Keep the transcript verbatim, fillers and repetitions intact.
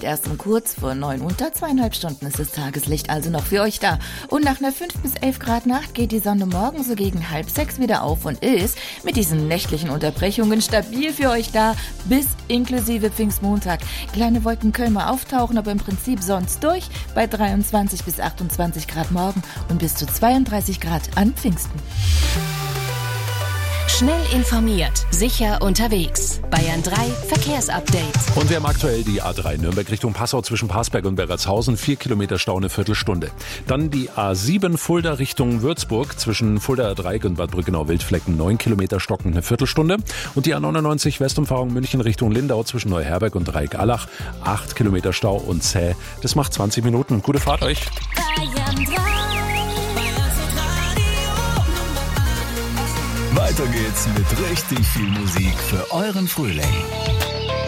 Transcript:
erst um kurz vor neun. Unter zweieinhalb Stunden ist das Tageslicht also noch für euch da. Und nach einer fünf bis elf Grad Nacht geht die Sonne morgen so gegen halb sechs wieder auf und ist mit diesen nächtlichen Unterbrechungen stabil für euch da bis inklusive Pfingstmontag. Kleine Wolken können mal auftauchen, aber im Prinzip sonst durch bei dreiundzwanzig bis achtundzwanzig Grad morgen und bis zu zweiunddreißig Grad an Pfingsten. Schnell informiert, sicher unterwegs. Bayern drei Verkehrsupdate. Und wir haben aktuell die A drei Nürnberg Richtung Passau zwischen Parsberg und Berretshausen. Vier Kilometer Stau, eine Viertelstunde. Dann die A sieben Fulda Richtung Würzburg zwischen Fuldaer Dreieck und Bad Brückenau-Wildflecken. Neun Kilometer stockend, eine Viertelstunde. Und die A neunundneunzig Westumfahrung München Richtung Lindau zwischen Neuherberg und Dreieck-Allach. Acht Kilometer Stau und zäh. Das macht zwanzig Minuten. Gute Fahrt euch. Bayern drei. Weiter geht's mit richtig viel Musik für euren Frühling.